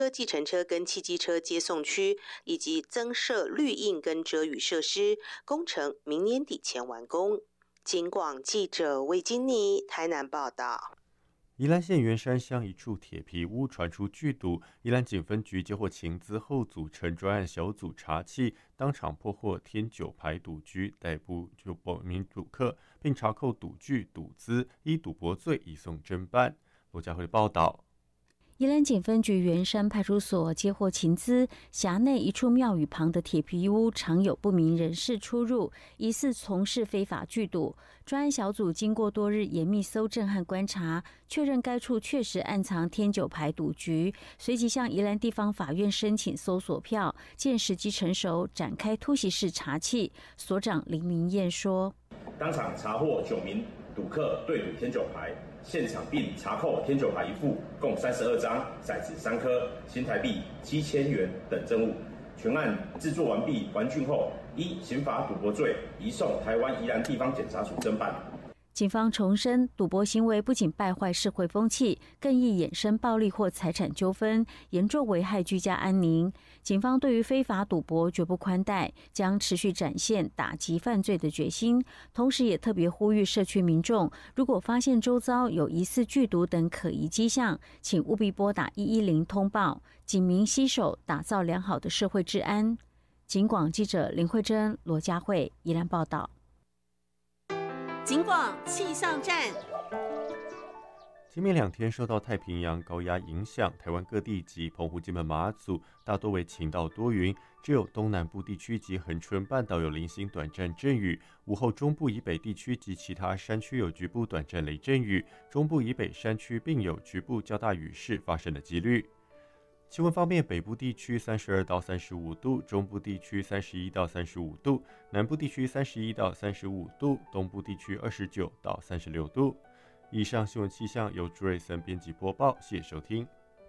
计程车跟汽机车接送区，以及增设绿荫跟遮雨设施，工程明年底前完工。警广记者魏金妮台南报道。 宜兰县员山乡一处铁皮屋传出剧毒，宜兰警分局接获情资后组成专案小组查缉，当场破获天九牌赌局，逮捕9名赌客，并查扣赌具、赌资，依赌博罪移送侦办。罗家辉报道。 宜兰警分局员山派出所接获情资，辖内一处庙宇旁的铁皮屋常有不明人士出入，疑似从事非法聚赌。专案小组经过多日严密搜证和观察，确认该处确实暗藏天九牌赌局，随即向宜兰地方法院申请搜索票，见时机成熟，展开突袭式查缉。所长林明燕说：“ 当场查获9名赌客对赌天九牌。”现场并查扣天九牌一副，共32张，骰子3颗，新台币7000元等证物。全案制作完毕完竣后，依刑法赌博罪移送台湾宜兰地方检察署侦办。 警方重申，赌博行为不仅败坏社会风气，更易衍生暴力或财产纠纷，严重危害居家安宁。警方对于非法赌博绝不宽待，将持续展现打击犯罪的决心。同时也特别呼吁社区民众，如果发现周遭有疑似聚赌等可疑迹象，请务必拨打110通报，警民携手打造良好的社会治安。警广记者林慧珍、罗佳慧宜兰报道。 警广气象站。 今明2天受到太平洋高压影响，台湾各地及澎湖、金门、马祖大多为晴到多云，只有东南部地区及恒春半岛有零星短暂阵雨。午后中部以北地区及其他山区有局部短暂雷阵雨，中部以北山区并有局部较大雨势发生的几率。气温方面，北部地区32到35度，中部地区31到35度，南部地区31到35度，东部地区29到36度。以上新闻气象由朱瑞森编辑播报，谢谢收听。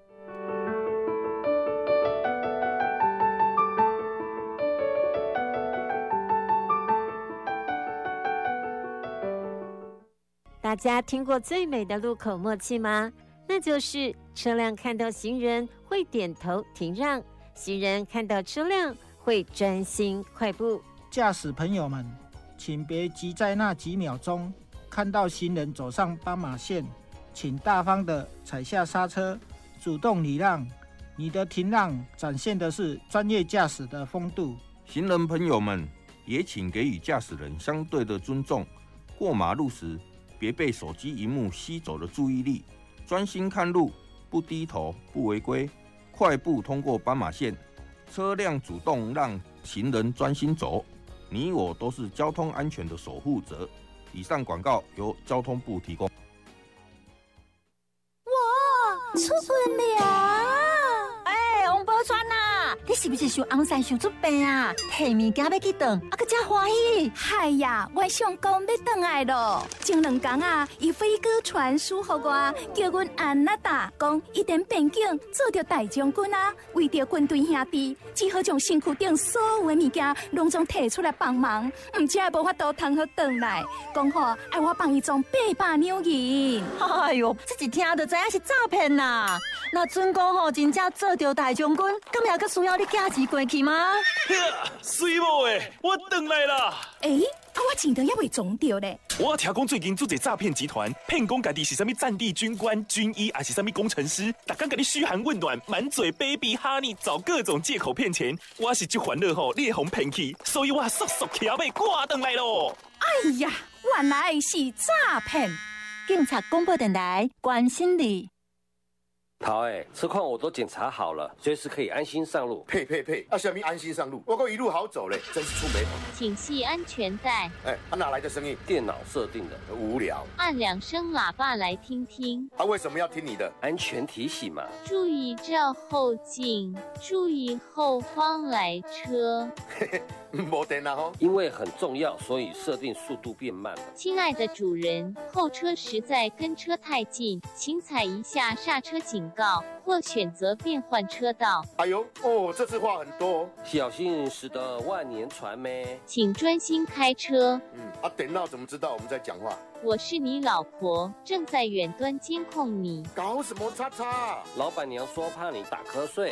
大家听过最美的路口默契吗？那就是车辆看到行人会点头停让，行人看到车辆会专心快步。 驾驶朋友们，请别急在那几秒钟看到行人走上斑马线，请大方的踩下刹车，主动礼让。你的停让展现的是专业驾驶的风度。 行人朋友们，也请给予驾驶人相对的尊重。过马路时，别被手机萤幕吸走了注意力。专心看路，不低头，不违规，快步通过斑马线，车辆主动让行人专心走，你我都是交通安全的守护者。以上广告由交通部提供。 哇，出分了！王宝钏呐，你是不是想红山想出病啊？提物件要去转，搁真欢喜。 嗨呀，我上公要转来咯。前2天啊，伊飞鸽传书给我，叫阮安娜达讲，一点边境做着大将军啊，为着军队兄弟，只好将身躯顶所有的物件拢总摕出来帮忙，唔只无法度通好转来。讲好爱我帮伊装800两银。 哎哟，这一听就知影是诈骗啦！那准讲吼，真正做着大将军，咁也阁需要你寄钱过去吗？ 水某诶，我转来啦！ 我钱都还未装着咧。 我听讲最近做一诈骗集团，骗讲家己是啥物战地军官、军医，还是啥物工程师，逐天甲你嘘寒问暖，满嘴 baby honey， 找各种借口骗钱。我是这烦恼吼，你会互骗去，所以我速速骑马赶转来咯。 哎呀，原来是诈骗！ 警察广播电台关心你。 好车况我都检查好了，随时可以安心上路。 呸！什么安心上路？我一路好走嘞，真是出眉头。 请系安全带。 哪来的声音？ 电脑设定的。 无聊。 按2声喇叭来听听。 为什么要听你的？ 安全提醒嘛。 注意照后镜，注意后方来车。 没电啦吼。 因为很重要，所以设定速度变慢了。 亲爱的主人，后车实在跟车太近，请踩一下刹车警告，或选择变换车道。 哎呦，哦，这次话很多哦。 小心驶得万年船咩？ 请专心开车。 等到怎么知道我们在讲话？ 我是你老婆，正在远端监控你。 搞什么叉叉？ 老板娘说怕你打瞌睡。